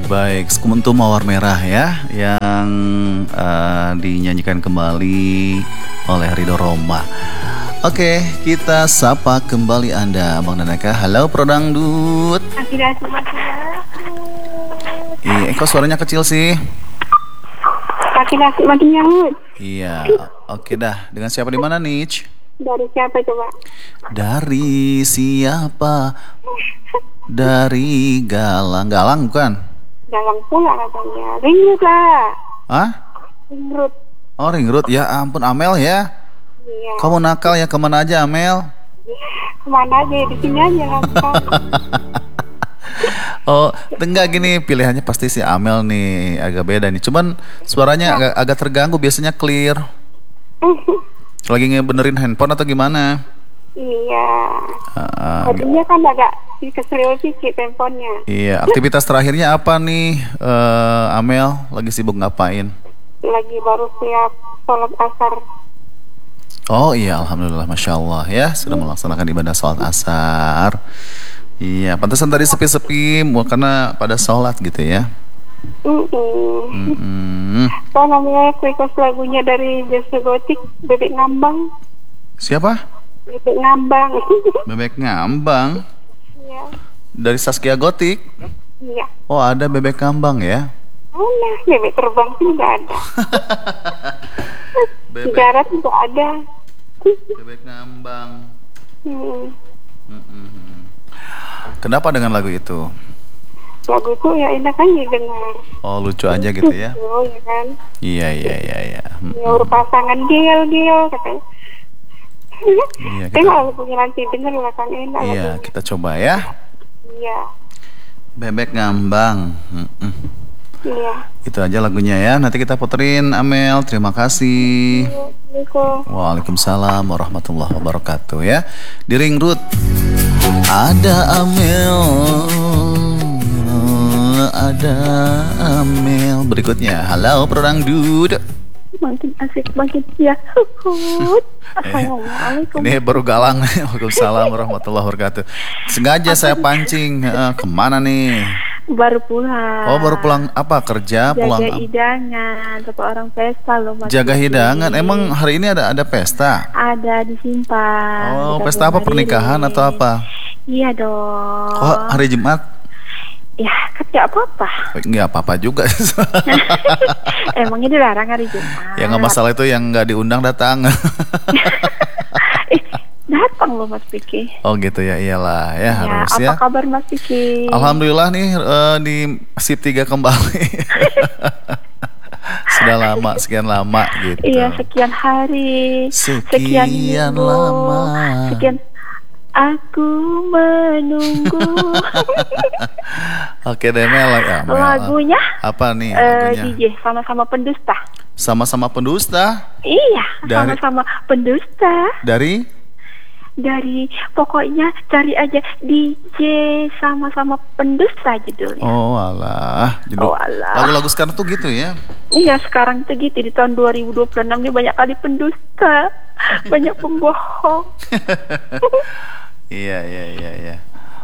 Baik, Sekuntum Mawar Merah ya, yang dinyanyikan kembali oleh Ridho Roma. Oke, kita sapa kembali Anda, Bang Nanaka. Halo, Prodangdut. Kok suaranya kecil sih? Laki-laki makin nyahut. Iya, oke dah. Dengan siapa di mana nih? Dari siapa coba? Dari siapa? Dari Galang. Galang bukan? Galang pula katanya. Ringrut lah. Hah? Ringrut. Oh, Ringrut. Ya ampun, Amel ya. Iya. Kamu nakal ya, kemana aja Amel? Kemana aja, di sini aja langsung. Oh, enggak gini, pilihannya pasti si Amel nih, agak beda nih. Cuman suaranya agak terganggu, biasanya clear. Lagi ngebenerin handphone atau gimana? Iya. Tadinya kan agak keserius sedikit handphonenya. Iya, aktivitas terakhirnya apa nih, Amel? Lagi sibuk ngapain? Lagi baru siap sholat asar. Oh iya, alhamdulillah, masya Allah ya, sudah melaksanakan ibadah sholat asar. Iya, pantesan tadi sepi-sepi, karena pada sholat gitu ya. Apa namanya request lagunya dari Jasa Gotik, Bebek Ngambang. Siapa? Bebek Ngambang. Bebek Ngambang. Iya. Dari Saskia Gotik. Iya. Oh, ada Bebek Ngambang ya? Mana bebek terbang sih nggak ada. Di darat nggak ada. Bebek Ngambang. Kenapa dengan lagu itu? Lagu itu ya enak aja dengar. Oh, lucu aja gitu ya? Oh ya kan. Iya. Ya berpasangan gel katanya. Iya, Tengok lagunya nanti denger lah kan enak. Iya, lagunya. kita coba ya. Iya. Bebek Ngambang. Iya. Itu aja lagunya ya. Nanti kita puterin, Amel. Terima kasih. Waalaikumsalam warahmatullahi wabarakatuh ya. Di Ringrut ada Amel. Ada Amel. Berikutnya, halo Prodangdut. Makin asik, makin yahut. Assalamualaikum. Ini baru Galang. Waalaikumsalam warahmatullahi wabarakatuh. Sengaja saya pancing. Kemana nih? Baru pulang. Oh, baru pulang apa? Kerja? Pulang? Jaga hidangan. Bapak orang pesta loh. Jaga hidangan. Emang hari ini ada pesta? Ada disimpan. Oh, pesta apa? Pernikahan atau apa? Iya dong. Oh, hari Jumat? Ya, kan gak apa-apa. Nggak apa-apa juga. Emangnya dilarang hari Jumat? Ya nggak masalah, itu yang nggak diundang datang. Datang loh Mas Piki. Oh gitu ya, iyalah ya, harus ya. Apa kabar Mas Piki? Alhamdulillah nih, di SIP 3 kembali. Sudah lama, sekian lama gitu. Iya, sekian hari, sekian minggu, lama. sekian aku menunggu. Oke deh Mel, ya, Mel. Lagunya apa nih lagunya? DJ sama-sama pendusta. Sama-sama pendusta? Iya, sama-sama pendusta. Dari pokoknya cari aja DJ sama-sama pendusta judulnya. Oh alah, lagu-lagu sekarang tuh gitu ya? Iya, sekarang tuh gitu. Di tahun 2026 ini banyak kali pendusta, banyak pembohong. Iya.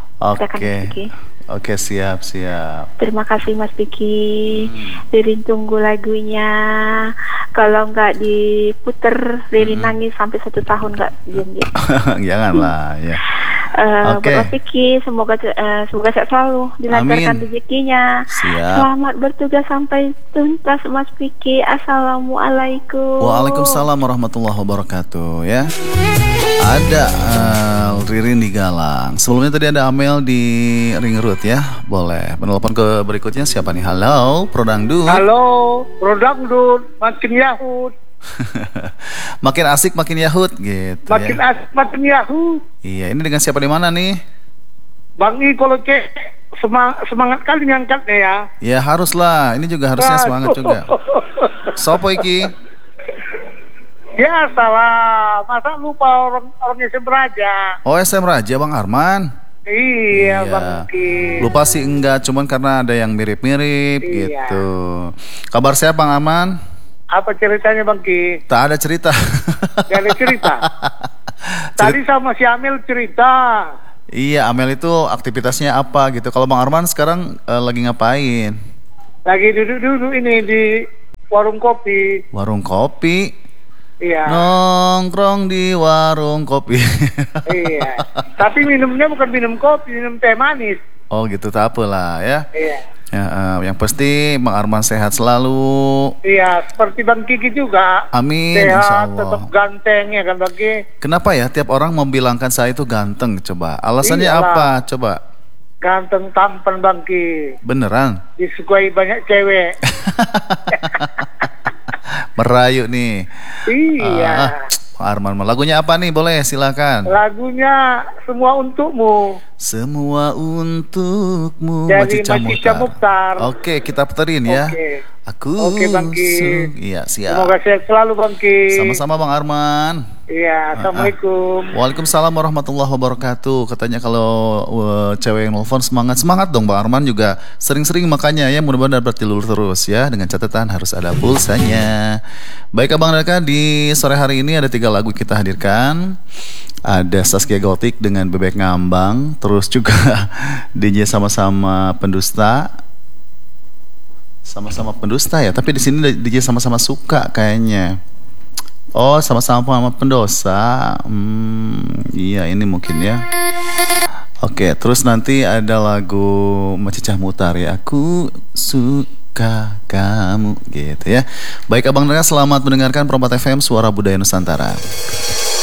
Oke, siap. Terima kasih Mas Piki. Ririn tunggu lagunya. Kalau nggak diputer, Ririn nangis sampai 1 tahun nggak diam. Janganlah ya. Oke. Mas Piki, semoga sehat selalu, dilancarkan rezekinya. Siap. Selamat bertugas sampai tuntas Mas Piki. Assalamualaikum. Waalaikumsalam warahmatullahi wabarakatuh ya. Ada Ririn di Galang. Sebelumnya tadi ada Amel di Ringrut ya. Boleh menelpon ke berikutnya, siapa nih? Halo Prodangdut. Halo Prodangdut. Makin yahut. Makin asik makin yahut gitu. Makin ya. asik makin yahut. Iya, ini dengan siapa di mana nih? Bang I kalau semangat kali ngangkatnya ya. Ya haruslah. Ini juga harusnya semangat juga. Sopo iki? Ya salah, masa lupa orangnya SM Raja. Oh, SM Raja, Bang Arman. Iya. Bang Ki. Lupa sih enggak, cuman karena ada yang mirip-mirip gitu. Kabar saya Bang Arman? Apa ceritanya Bang Ki? Tak ada cerita. Gak ada cerita. Tadi sama si Amel cerita. Iya, Amel itu aktivitasnya apa gitu. Kalau Bang Arman sekarang lagi ngapain? Lagi duduk-duduk ini di warung kopi. Warung kopi. Iya. Nongkrong di warung kopi. Iya. Tapi minumnya bukan minum kopi, minum teh manis. Oh gitu, tak apalah ya. Iya. Ya, yang pasti Bang Arman sehat selalu. Iya, seperti Bang Kiki juga. Amin, insya Sehat, Allah. tetap ganteng ya kan Bang Kiki. Kenapa ya tiap orang membilangkan saya itu ganteng? Coba alasannya Iyalah. apa? Coba. Ganteng tampan Bang Kiki. Beneran? Disukai banyak cewek. Merayu nih. Iya. Bang Arman, lagunya apa nih? Boleh, silakan. Lagunya Semua Untukmu. Semua untukmu. Dari Macica Macica Mukhtar. Oke, kita puterin ya. Oke. Aku Oke, Bang Ki. Iya, siap. Semoga sehat selalu Bang Ki. Sama-sama Bang Arman. Iya, Assalamualaikum. Waalaikumsalam warahmatullahi wabarakatuh. Katanya kalau cewek yang nelfon semangat dong Bang Arman juga sering-sering, makanya ya mudah-mudahan dapat tilur terus ya, dengan catatan harus ada pulsanya. Baik Abang Daka, di sore hari ini ada 3 lagu kita hadirkan. Ada Saskia Gotik dengan Bebek Ngambang, terus juga DJ sama-sama pendusta. Sama-sama pendusta ya, tapi di sini DJ sama-sama suka kayaknya. Oh, sama-sama pendosa. Iya, ini mungkin ya. Oke, terus nanti ada lagu Macicah Mutar ya. Aku suka kamu gitu ya. Baik Abang Daka, selamat mendengarkan Perompak FM Suara Budaya Nusantara.